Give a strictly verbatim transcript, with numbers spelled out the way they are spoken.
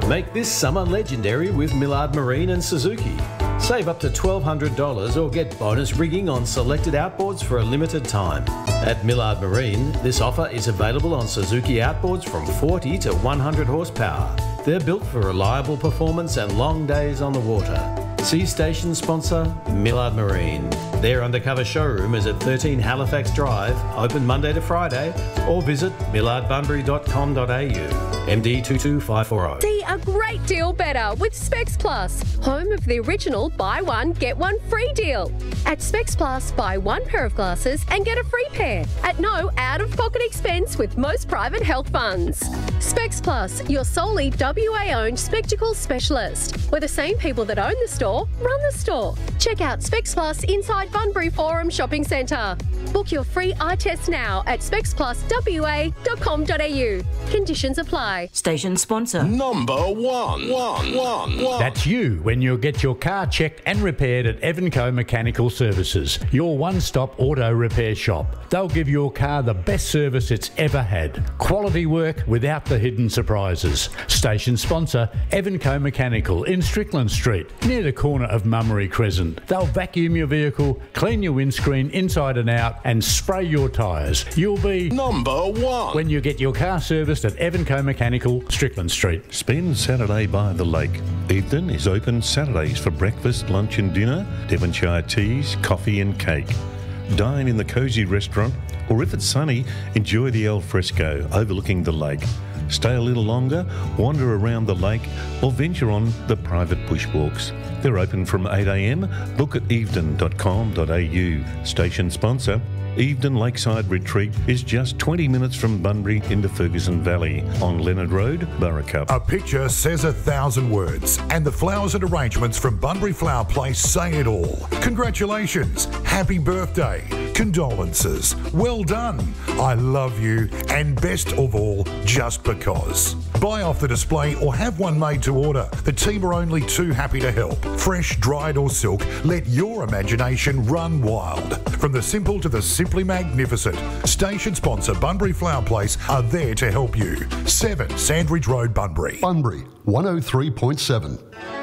Make this summer legendary with Millard Marine and Suzuki. Save up to twelve hundred dollars or get bonus rigging on selected outboards for a limited time. At Millard Marine, this offer is available on Suzuki outboards from forty to one hundred horsepower. They're built for reliable performance and long days on the water. See station sponsor Millard Marine. Their undercover showroom is at thirteen Halifax Drive, open Monday to Friday, or visit millard bunbury dot com dot a u. M D two two five four zero. See a great deal better with Specs Plus, home of the original buy one, get one free deal. At Specs Plus, buy one pair of glasses and get a free pair at no out-of-pocket expense with most private health funds. Specs Plus, your solely W A-owned spectacles specialist, where the same people that own the store run the store. Check out Specs Plus inside Bunbury Forum Shopping Centre. Book your free eye test now at specs plus w a dot com dot a u. Conditions apply. Station sponsor. Number one. One. One. One. That's you when you get your car checked and repaired at Evanco Mechanical Services, your one-stop auto repair shop. They'll give your car the best service it's ever had. Quality work without the hidden surprises. Station sponsor, Evanco Mechanical in Strickland Street, near the corner of Mummery Crescent. They'll vacuum your vehicle, clean your windscreen inside and out, and spray your tyres. You'll be number one when you get your car serviced at Evanco Mechanical, Strickland Street. Spend Saturday by the lake. Eveton is open Saturdays for breakfast, lunch and dinner, Devonshire teas, coffee and cake. Dine in the cosy restaurant, or if it's sunny, enjoy the al fresco overlooking the lake. Stay a little longer, wander around the lake, or venture on the private bushwalks. They're open from eight a m. Book at eveton dot com dot a u. Station sponsor, Eveton Lakeside Retreat is just twenty minutes from Bunbury into Ferguson Valley on Leonard Road, Burracup. A picture says a thousand words, and the flowers and arrangements from Bunbury Flower Place say it all. Congratulations, happy birthday, condolences, well done, I love you, and best of all, just because. Buy off the display or have one made to order. The team are only too happy to help. Fresh, dried or silk, let your imagination run wild. From the simple to the simply magnificent, station sponsor Bunbury Flower Place are there to help you. seven Sandridge Road, Bunbury. Bunbury, one oh three point seven.